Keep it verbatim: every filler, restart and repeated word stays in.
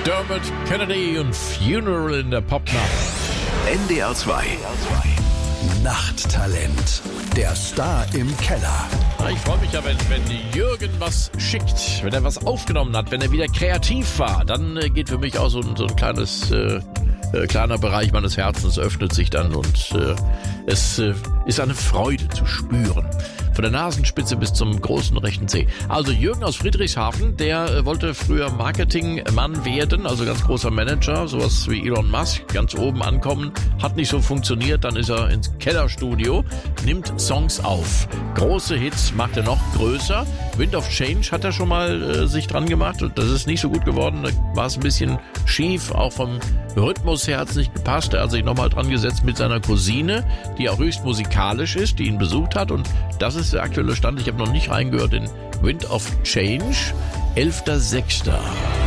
Dermot Kennedy und Funeral in der Popnacht. N D R zwei. Nachttalent. Der Star im Keller. Ich freue mich ja, wenn, wenn Jürgen was schickt, wenn er was aufgenommen hat, wenn er wieder kreativ war. Dann äh, geht für mich auch so, ein- so ein kleines, äh, äh, kleiner Bereich meines Herzens öffnet sich dann und äh, es äh, ist eine Freude zu spüren. Von der Nasenspitze bis zum großen rechten Zeh. Also Jürgen aus Friedrichshafen, der äh, wollte früher Marketingmann werden, also ganz großer Manager, sowas wie Elon Musk, ganz oben ankommen. Hat nicht so funktioniert, dann ist er ins Kellerstudio, nimmt Songs auf. Große Hits macht er noch größer. Wind of Change hat er schon mal äh, sich dran gemacht und das ist nicht so gut geworden. Da war es ein bisschen schief, auch vom Rhythmus her hat es nicht gepasst. Er hat sich nochmal dran gesetzt mit seiner Cousine, die auch höchst musikalisch ist, die ihn besucht hat und das ist der aktuelle Stand. Ich habe noch nicht reingehört in Wind of Change, elfter sechster